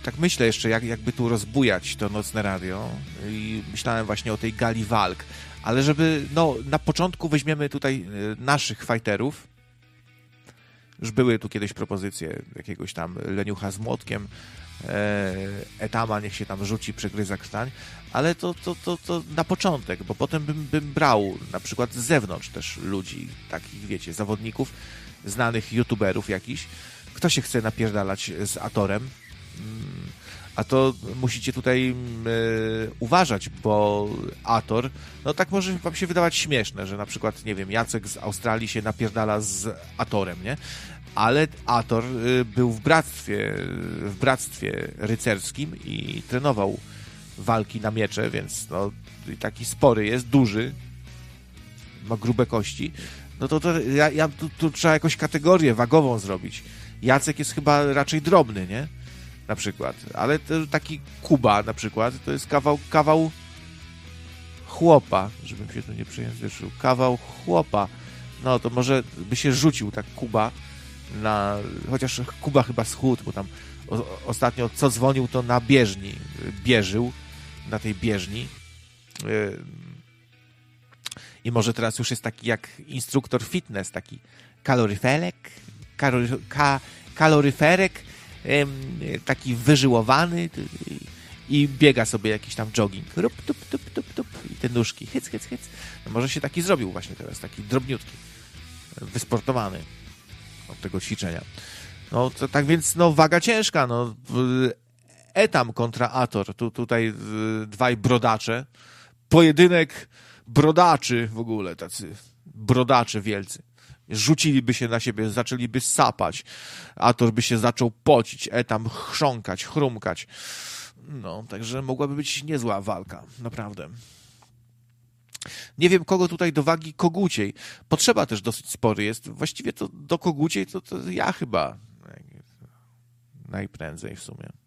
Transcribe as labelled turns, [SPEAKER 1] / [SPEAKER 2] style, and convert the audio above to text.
[SPEAKER 1] tak myślę jeszcze, jakby tu rozbujać to nocne radio i myślałem właśnie o tej gali walk, ale żeby, no, na początku weźmiemy tutaj naszych fighterów. Już były tu kiedyś propozycje jakiegoś tam leniucha z młotkiem, Etama niech się tam rzuci, przegryza krtań, ale to na początek, bo potem bym brał na przykład z zewnątrz też ludzi, takich wiecie, zawodników, znanych youtuberów jakichś. Kto się chce napierdalać z Atorem? A to musicie tutaj uważać, bo Ator, no tak może wam się wydawać śmieszne, że na przykład, nie wiem, Jacek z Australii się napierdala z Atorem, nie? Ale Ator był w bractwie rycerskim i trenował walki na miecze, więc no, taki spory jest, duży, ma grube kości. No to tu trzeba jakąś kategorię wagową zrobić. Jacek jest chyba raczej drobny, nie? Na przykład. Ale taki Kuba na przykład to jest kawał chłopa, żebym się tu nie przejęzyczył. Kawał chłopa. No to może by się rzucił tak Kuba na... Chociaż Kuba chyba schudł, bo tam ostatnio co dzwonił, to na bieżni bieżył. Na tej bieżni. I może teraz już jest taki jak instruktor fitness, taki kaloryferek, taki wyżyłowany i biega sobie jakiś tam jogging. Rup, tup, tup, tup, tup, i te nóżki, hyc. No może się taki zrobił właśnie teraz, taki drobniutki, wysportowany od tego ćwiczenia. No to tak więc, no waga ciężka, no Etam kontra Ator, tutaj dwaj brodacze, pojedynek brodaczy w ogóle, tacy brodacze wielcy. Rzuciliby się na siebie, zaczęliby sapać. Ator by się zaczął pocić, Etam chrząkać, chrumkać. No, także mogłaby być niezła walka, naprawdę. Nie wiem, kogo tutaj do wagi koguciej. Potrzeba też dosyć spory jest. Właściwie to do koguciej to ja chyba najprędzej w sumie.